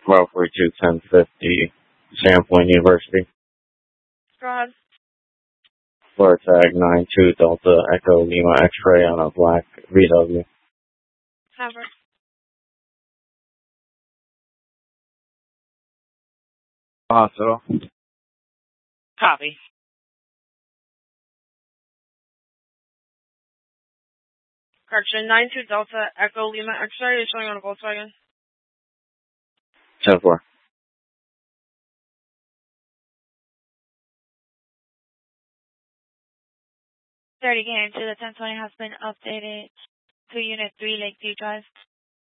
1242 1050 Sandpoint University. Go ahead. Floor tag 92 Delta Echo Lima X-ray on a black VW. Have her. Hospital. Copy. Correction, 92 Delta Echo Lima X-ray is showing on a Volkswagen. 10-4. Thirty came to the 1020 has been updated to Unit 3 Lakeview Drive.